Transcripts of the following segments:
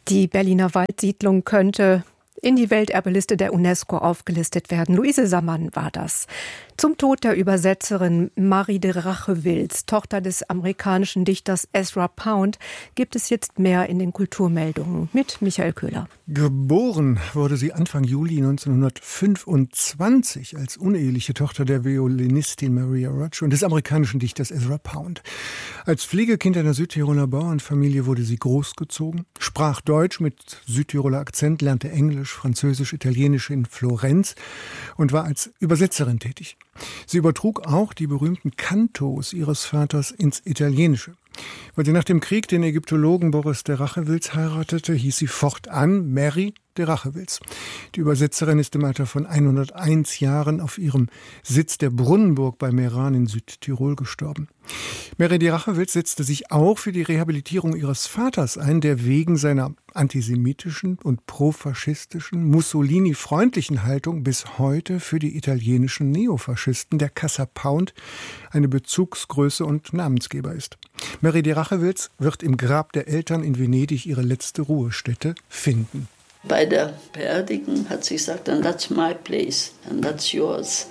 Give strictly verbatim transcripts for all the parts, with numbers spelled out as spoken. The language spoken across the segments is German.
Die Berliner Waldsiedlung könnte in die Welterbeliste der UNESCO aufgelistet werden. Luise Sammann war das. Zum Tod der Übersetzerin Marie de Rachewils, Tochter des amerikanischen Dichters Ezra Pound, gibt es jetzt mehr in den Kulturmeldungen mit Michael Köhler. Geboren wurde sie Anfang Juli neunzehnhundertfünfundzwanzig als uneheliche Tochter der Violinistin Maria Roach und des amerikanischen Dichters Ezra Pound. Als Pflegekind einer Südtiroler Bauernfamilie wurde sie großgezogen, sprach Deutsch mit Südtiroler Akzent, lernte Englisch, Französisch, Italienisch in Florenz und war als Übersetzerin tätig. Sie übertrug auch die berühmten Kantos ihres Vaters ins Italienische. Weil sie nach dem Krieg den Ägyptologen Boris de Rachewils heiratete, hieß sie fortan Mary de Rachewils. Die Übersetzerin ist im Alter von hunderteins Jahren auf ihrem Sitz der Brunnenburg bei Meran in Südtirol gestorben. Mary de Rachewils setzte sich auch für die Rehabilitierung ihres Vaters ein, der wegen seiner antisemitischen und profaschistischen, Mussolini-freundlichen Haltung bis heute für die italienischen Neofaschisten der Casa Pound eine Bezugsgröße und Namensgeber ist. Mary de Rachewils wird im Grab der Eltern in Venedig ihre letzte Ruhestätte finden. Bei der Beerdigung hat sie gesagt, and that's my place, and that's yours.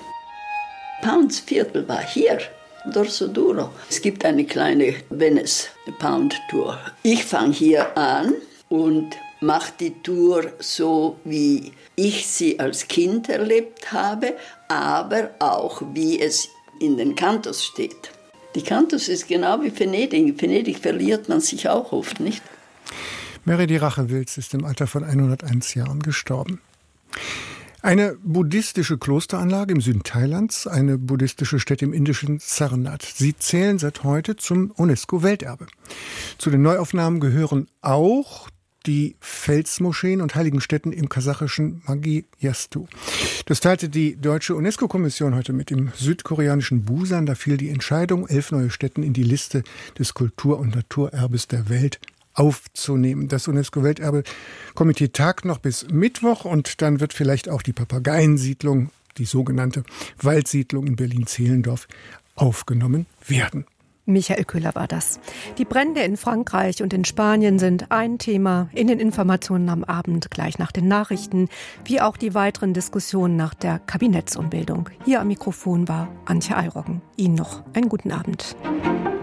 Pounds Viertel war hier, Dorso Duro. Es gibt eine kleine Venice Pound Tour. Ich fange hier an und mache die Tour so, wie ich sie als Kind erlebt habe, aber auch, wie es in den Kantos steht. Die Kantos ist genau wie Venedig. In Venedig verliert man sich auch oft, nicht? Mary de Rachewils ist im Alter von hunderteins Jahren gestorben. Eine buddhistische Klosteranlage im Süden Thailands, eine buddhistische Stätte im indischen Sarnath. Sie zählen seit heute zum UNESCO-Welterbe. Zu den Neuaufnahmen gehören auch die Felsmoscheen und heiligen Stätten im kasachischen Mangi-Yastu. Das teilte die deutsche UNESCO-Kommission heute mit dem südkoreanischen Busan. Da fiel die Entscheidung, elf neue Stätten in die Liste des Kultur- und Naturerbes der Welt aufzunehmen. Das UNESCO-Welterbe-Komitee tagt noch bis Mittwoch und dann wird vielleicht auch die Papageiensiedlung, die sogenannte Waldsiedlung in Berlin-Zehlendorf, aufgenommen werden. Michael Köhler war das. Die Brände in Frankreich und in Spanien sind ein Thema in den Informationen am Abend gleich nach den Nachrichten, wie auch die weiteren Diskussionen nach der Kabinettsumbildung. Hier am Mikrofon war Antje Eiroggen. Ihnen noch einen guten Abend.